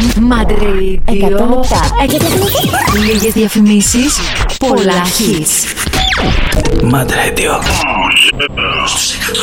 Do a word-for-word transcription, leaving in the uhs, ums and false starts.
Mad Radio εκατόν επτά. Λίγες διαφημίσεις, πολλά hits. Mad Radio. Στους εκατόν